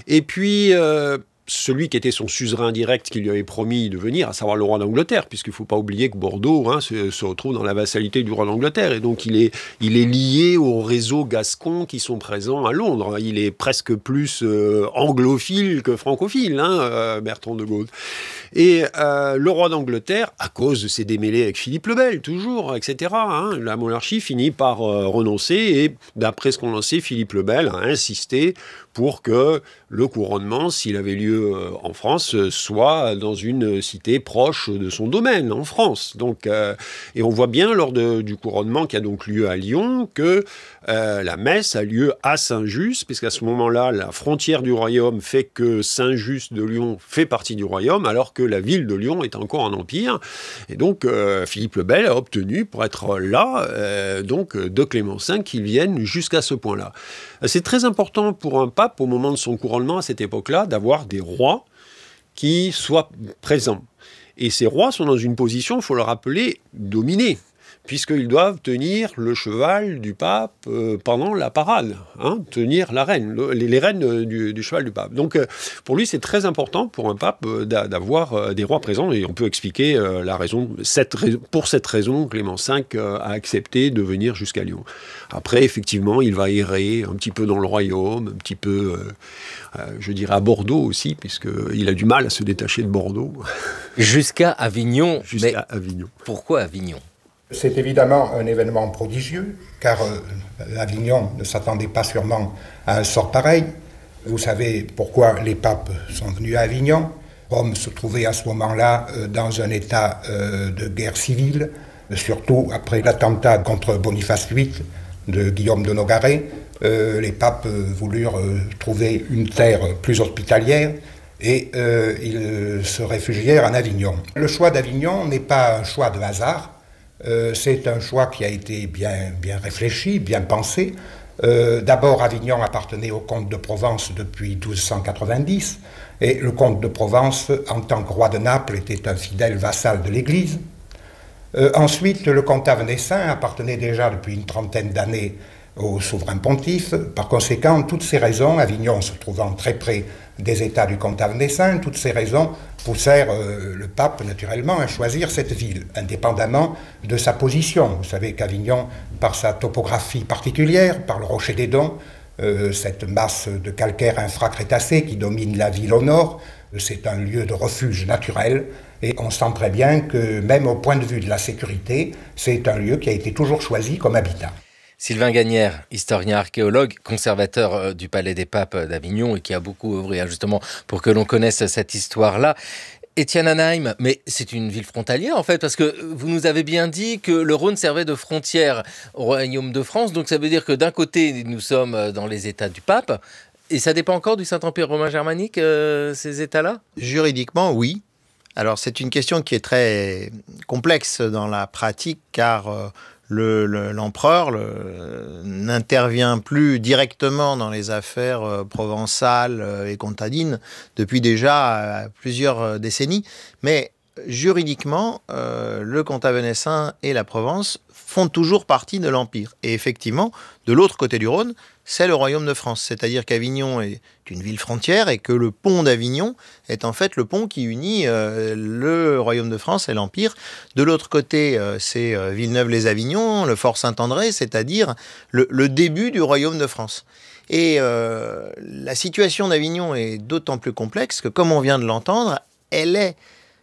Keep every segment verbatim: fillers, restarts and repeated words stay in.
Et puis... Euh, celui qui était son suzerain direct qui lui avait promis de venir, à savoir le roi d'Angleterre, puisqu'il ne faut pas oublier que Bordeaux hein, se, se retrouve dans la vassalité du roi d'Angleterre, et donc il est, il est lié aux réseaux gascons qui sont présents à Londres. Il est presque plus euh, anglophile que francophile, hein, euh, Bertrand de Gaulle. Et euh, le roi d'Angleterre, à cause de ses démêlés avec Philippe le Bel, toujours, et cetera, hein, la monarchie finit par euh, renoncer, et d'après ce qu'on en sait, Philippe le Bel a insisté pour que le couronnement, s'il avait lieu en France, soit dans une cité proche de son domaine, en France. Donc, euh, et on voit bien lors de, du couronnement qui a donc lieu à Lyon que euh, la messe a lieu à Saint-Just, puisqu'à ce moment-là, la frontière du royaume fait que Saint-Just de Lyon fait partie du royaume, alors que la ville de Lyon est encore un empire. Et donc, euh, Philippe le Bel a obtenu, pour être là, euh, donc, de Clément cinq, qu'il vienne jusqu'à ce point-là. C'est très important pour un pape, au moment de son couronnement, à cette époque-là, d'avoir des rois qui soient présents. Et ces rois sont dans une position, il faut le rappeler, dominée, puisqu'ils doivent tenir le cheval du pape euh, pendant la parade, hein, tenir la reine, le, les, les rênes du, du cheval du pape. Donc euh, pour lui, c'est très important pour un pape euh, d'avoir euh, des rois présents, et on peut expliquer euh, la raison, cette raison. Pour cette raison, Clément cinq euh, a accepté de venir jusqu'à Lyon. Après, effectivement, il va errer un petit peu dans le royaume, un petit peu, euh, euh, je dirais, à Bordeaux aussi, puisqu'il a du mal à se détacher de Bordeaux. Jusqu'à Avignon. Jusqu'à Avignon. Pourquoi Avignon ? C'est évidemment un événement prodigieux, car euh, Avignon ne s'attendait pas sûrement à un sort pareil. Vous savez pourquoi les papes sont venus à Avignon. Rome se trouvait à ce moment-là euh, dans un état euh, de guerre civile, surtout après l'attentat contre Boniface huit de Guillaume de Nogaret. Euh, les papes euh, voulurent euh, trouver une terre plus hospitalière, et euh, ils se réfugièrent en Avignon. Le choix d'Avignon n'est pas un choix de hasard. Euh, c'est un choix qui a été bien, bien réfléchi, bien pensé. Euh, d'abord, Avignon appartenait au comte de Provence depuis douze cent quatre-vingt-dix, et le comte de Provence, en tant que roi de Naples, était un fidèle vassal de l'Église. Euh, ensuite, le comtat venessin appartenait déjà depuis une trentaine d'années au souverain pontife. Par conséquent, toutes ces raisons, Avignon se trouvant très près des États du comtat venessin, toutes ces raisons poussèrent euh, le pape naturellement à choisir cette ville, indépendamment de sa position. Vous savez qu'Avignon, par sa topographie particulière, par le rocher des Dons, euh, cette masse de calcaire infracrétacé qui domine la ville au nord, c'est un lieu de refuge naturel, et on sent très bien que même au point de vue de la sécurité, c'est un lieu qui a été toujours choisi comme habitat. Sylvain Gagnère, historien archéologue, conservateur du Palais des Papes d'Avignon et qui a beaucoup œuvré justement pour que l'on connaisse cette histoire-là. Étienne Anaheim, mais c'est une ville frontalière en fait, parce que vous nous avez bien dit que le Rhône servait de frontière au Royaume de France, donc ça veut dire que d'un côté nous sommes dans les États du Pape, et ça dépend encore du Saint-Empire romain germanique, euh, ces États-là ? Juridiquement, oui. Alors c'est une question qui est très complexe dans la pratique, car... Euh, Le, le, l'empereur le, n'intervient plus directement dans les affaires euh, provençales euh, et comtadines depuis déjà euh, plusieurs décennies. Mais juridiquement, euh, le comtat venessin et la Provence font toujours partie de l'Empire. Et effectivement, de l'autre côté du Rhône, c'est le royaume de France. C'est-à-dire qu'Avignon est une ville frontière et que le pont d'Avignon est en fait le pont qui unit euh, le royaume de France et l'Empire. De l'autre côté, euh, c'est euh, Villeneuve-les-Avignon, le fort Saint-André, c'est-à-dire le, le début du royaume de France. Et euh, la situation d'Avignon est d'autant plus complexe que, comme on vient de l'entendre, elle est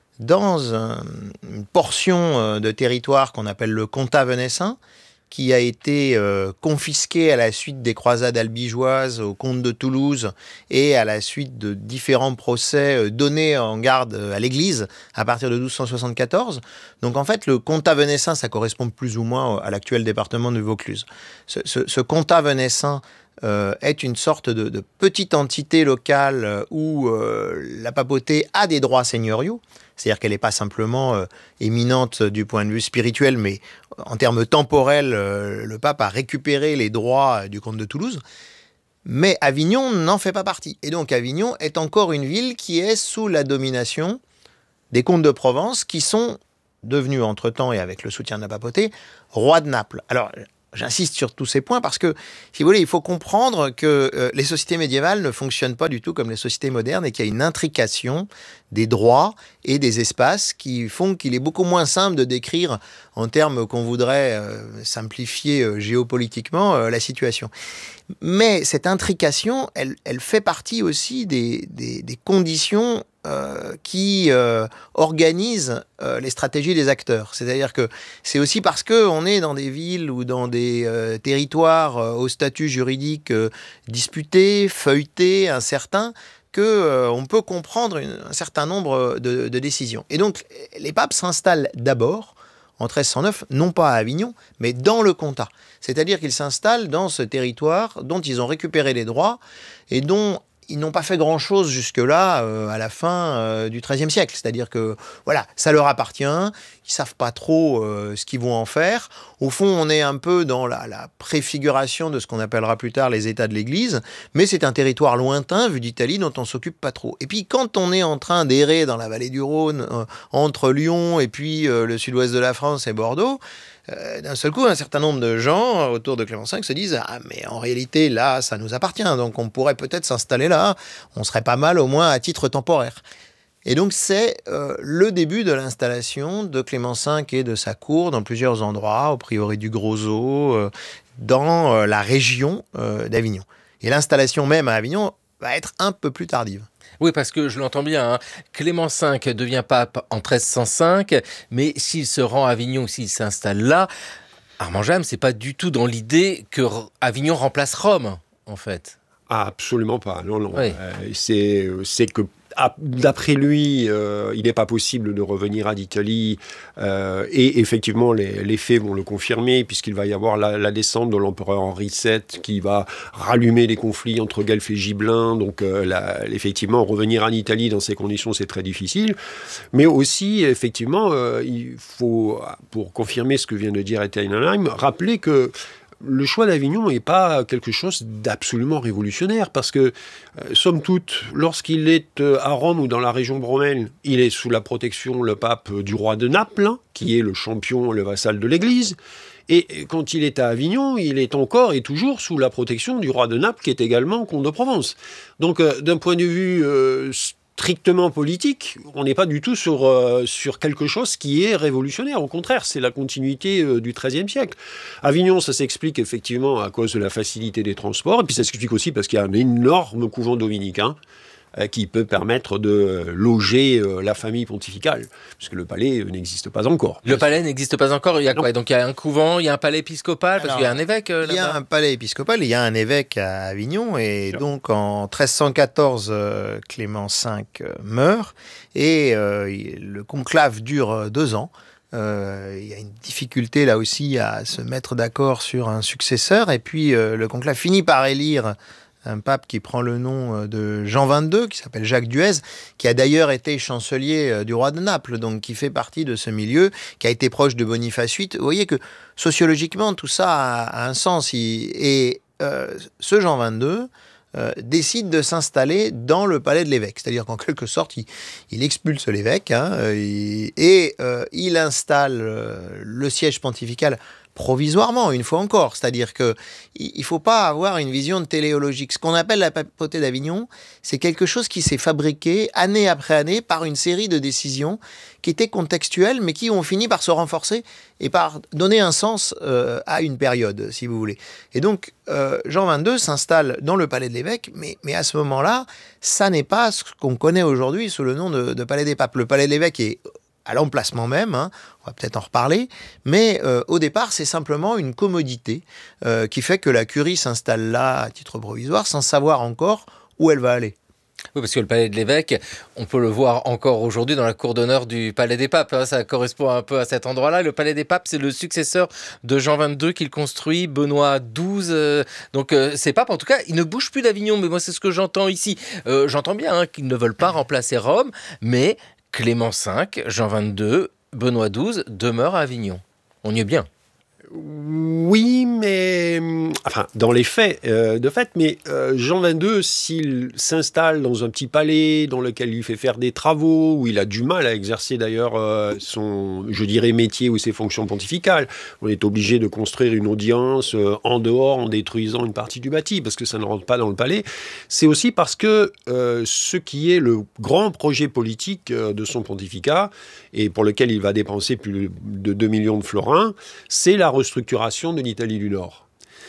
dans un, une portion de territoire qu'on appelle le comtat venessin, qui a été euh, confisqué à la suite des croisades albigeoises au comte de Toulouse et à la suite de différents procès euh, donnés en garde à l'église à partir de douze cent soixante-quatorze. Donc en fait, le comtat venessin, ça correspond plus ou moins à l'actuel département de Vaucluse. Ce, ce, ce comtat venessin euh, est une sorte de, de petite entité locale où euh, la papauté a des droits seigneuriaux. C'est-à-dire qu'elle n'est pas simplement euh, éminente du point de vue spirituel, mais en termes temporels, euh, le pape a récupéré les droits du comte de Toulouse. Mais Avignon n'en fait pas partie. Et donc Avignon est encore une ville qui est sous la domination des comtes de Provence, qui sont devenus entre-temps, et avec le soutien de la papauté, rois de Naples. Alors, j'insiste sur tous ces points parce que, si vous voulez, il faut comprendre que euh, les sociétés médiévales ne fonctionnent pas du tout comme les sociétés modernes et qu'il y a une intrication des droits et des espaces qui font qu'il est beaucoup moins simple de décrire en termes qu'on voudrait euh, simplifier euh, géopolitiquement euh, la situation. Mais cette intrication, elle, elle fait partie aussi des, des, des conditions euh, qui euh, organisent euh, les stratégies des acteurs. C'est-à-dire que c'est aussi parce qu'on est dans des villes ou dans des euh, territoires euh, au statut juridique euh, disputé, feuilleté, incertain, qu'on euh, peut comprendre une, un certain nombre de, de décisions. Et donc, les papes s'installent d'abord, en treize cent neuf, non pas à Avignon, mais dans le comtat. C'est-à-dire qu'ils s'installent dans ce territoire dont ils ont récupéré les droits et dont ils n'ont pas fait grand-chose jusque-là euh, à la fin euh, du treizième siècle. C'est-à-dire que, voilà, ça leur appartient, ils ne savent pas trop euh, ce qu'ils vont en faire. Au fond, on est un peu dans la, la préfiguration de ce qu'on appellera plus tard les États de l'Église, mais c'est un territoire lointain, vu d'Italie, dont on ne s'occupe pas trop. Et puis, quand on est en train d'errer dans la vallée du Rhône, euh, entre Lyon et puis euh, le sud-ouest de la France et Bordeaux, Euh, d'un seul coup, un certain nombre de gens autour de Clément cinq se disent « Ah, mais en réalité, là, ça nous appartient, donc on pourrait peut-être s'installer là, on serait pas mal au moins à titre temporaire. » Et donc, c'est euh, le début de l'installation de Clément cinq et de sa cour dans plusieurs endroits, au prieuré du Gros-Eau, euh, dans euh, la région euh, d'Avignon. Et l'installation même à Avignon va être un peu plus tardive. Oui, parce que je l'entends bien, hein. Clément cinq devient pape en treize cent cinq, mais s'il se rend à Avignon ou s'il s'installe là, Armand James, c'est pas du tout dans l'idée que Avignon remplace Rome, en fait. Ah, absolument pas. Non, non. Oui. Euh, c'est, c'est que ah, d'après lui, euh, il n'est pas possible de revenir à d'Italie. Euh, et effectivement, les, les faits vont le confirmer, puisqu'il va y avoir la, la descente de l'empereur Henri sept qui va rallumer les conflits entre Guelfes et Gibelins. Donc, euh, la, effectivement, revenir en Italie dans ces conditions, c'est très difficile. Mais aussi, effectivement, euh, il faut, pour confirmer ce que vient de dire Étienne Hanheim, rappeler que le choix d'Avignon n'est pas quelque chose d'absolument révolutionnaire, parce que, euh, somme toute, lorsqu'il est euh, à Rome ou dans la région Bromène, il est sous la protection, le pape, du roi de Naples, hein, qui est le champion, le vassal de l'Église. Et quand il est à Avignon, il est encore et toujours sous la protection du roi de Naples, qui est également comte de Provence. Donc, euh, d'un point de vue euh, strictement politique, on n'est pas du tout sur, euh, sur quelque chose qui est révolutionnaire. Au contraire, c'est la continuité euh, du treizième siècle. Avignon, ça s'explique effectivement à cause de la facilité des transports, et puis ça s'explique aussi parce qu'il y a un énorme couvent dominicain euh, qui peut permettre de loger euh, la famille pontificale, puisque le palais euh, n'existe pas encore. Le palais n'existe pas encore, il y a quoi? Non. Donc il y a un couvent, il y a un palais épiscopal, parce Alors, qu'il y a un évêque euh, Il y a là-bas. un palais épiscopal, il y a un évêque à Avignon, et Bien. donc en treize cent quatorze, euh, Clément cinq euh, meurt, et euh, il- le conclave dure euh, deux ans. Euh, il y a une difficulté là aussi à se mettre d'accord sur un successeur, et puis euh, le conclave finit par élire un pape qui prend le nom euh, de Jean vingt-deux, qui s'appelle Jacques Duez, qui a d'ailleurs été chancelier euh, du roi de Naples, donc qui fait partie de ce milieu, qui a été proche de Boniface huit. Vous voyez que sociologiquement, tout ça a, a un sens. Il- et euh, ce Jean vingt-deux euh, décide de s'installer dans le palais de l'évêque. C'est-à-dire qu'en quelque sorte, il, il expulse l'évêque, hein, euh, il- et euh, il installe euh, le siège pontifical provisoirement, une fois encore. C'est-à-dire qu'il ne faut pas avoir une vision téléologique. Ce qu'on appelle la papauté d'Avignon, c'est quelque chose qui s'est fabriqué année après année par une série de décisions qui étaient contextuelles, mais qui ont fini par se renforcer et par donner un sens euh, à une période, si vous voulez. Et donc, euh, Jean vingt-deux s'installe dans le palais de l'évêque, mais, mais à ce moment-là, ça n'est pas ce qu'on connaît aujourd'hui sous le nom de, de palais des papes. Le palais de l'évêque est à l'emplacement même, hein, on va peut-être en reparler, mais euh, au départ, c'est simplement une commodité euh, qui fait que la curie s'installe là à titre provisoire sans savoir encore où elle va aller. Oui, parce que le palais de l'évêque, on peut le voir encore aujourd'hui dans la cour d'honneur du palais des papes, hein, ça correspond un peu à cet endroit-là. Le palais des papes, c'est le successeur de Jean vingt-deux qu'il construit, Benoît douze. Euh, donc euh, ces papes, en tout cas, ils ne bougent plus d'Avignon, mais moi c'est ce que j'entends ici. Euh, j'entends bien hein, qu'ils ne veulent pas remplacer Rome, mais Clément cinq, Jean vingt-deux, Benoît douze demeurent à Avignon. On y est bien. Oui, mais... Enfin, dans les faits, euh, de fait, mais euh, Jean vingt-deux, s'il s'installe dans un petit palais dans lequel il fait faire des travaux, où il a du mal à exercer d'ailleurs euh, son, je dirais, métier ou ses fonctions pontificales, on est obligé de construire une audience euh, en dehors, en détruisant une partie du bâti, parce que ça ne rentre pas dans le palais, c'est aussi parce que euh, ce qui est le grand projet politique euh, de son pontificat, et pour lequel il va dépenser plus de deux millions de florins, c'est la restructuration de l'Italie du Nord.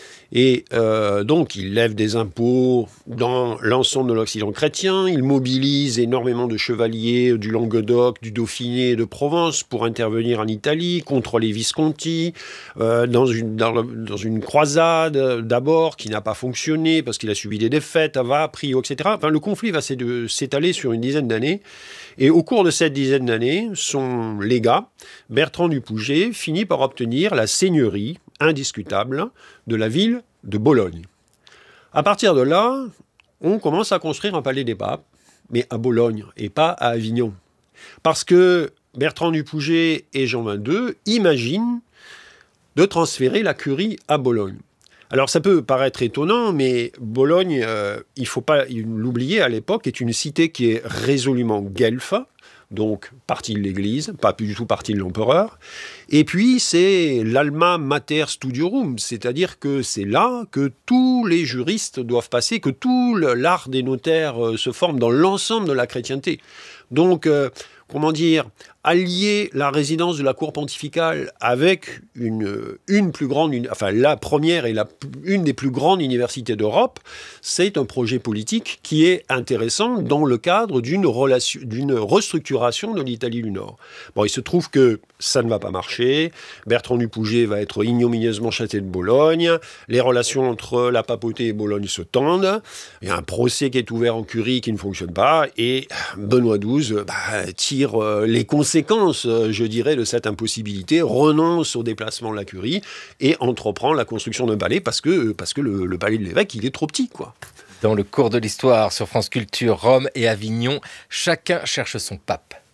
Et euh, donc, il lève des impôts dans l'ensemble de l'Occident chrétien, il mobilise énormément de chevaliers du Languedoc, du Dauphiné et de Provence pour intervenir en Italie contre les Visconti, euh, dans, une, dans, le, dans une croisade d'abord qui n'a pas fonctionné parce qu'il a subi des défaites, Ava, Prio, et cetera. Enfin, le conflit va s'étaler sur une dizaine d'années. Et au cours de cette dizaine d'années, son légat, Bertrand du Pouget, finit par obtenir la seigneurie indiscutable de la ville de Bologne. À partir de là, on commence à construire un palais des papes, mais à Bologne et pas à Avignon. Parce que Bertrand du Pouget et Jean vingt-deux imaginent de transférer la curie à Bologne. Alors ça peut paraître étonnant, mais Bologne, euh, il ne faut pas l'oublier, à l'époque, est une cité qui est résolument guelfe, donc partie de l'Église, pas du tout partie de l'empereur. Et puis c'est l'alma mater studiorum, c'est-à-dire que c'est là que tous les juristes doivent passer, que tout l'art des notaires euh, se forme dans l'ensemble de la chrétienté. Donc, euh, comment dire, allier la résidence de la cour pontificale avec une, une plus grande, une, enfin la première et la, une des plus grandes universités d'Europe, c'est un projet politique qui est intéressant dans le cadre d'une relation, d'une restructuration de l'Italie du Nord. Bon, il se trouve que ça ne va pas marcher. Bertrand du Pouget va être ignominieusement châté de Bologne. Les relations entre la papauté et Bologne se tendent. Il y a un procès qui est ouvert en curie qui ne fonctionne pas. Et Benoît douze bah, tire euh, les conséquences, euh, je dirais, de cette impossibilité, renonce au déplacement de la curie et entreprend la construction d'un palais parce que, parce que le, le palais de l'évêque, il est trop petit, quoi. Dans le cours de l'histoire sur France Culture, Rome et Avignon, chacun cherche son pape.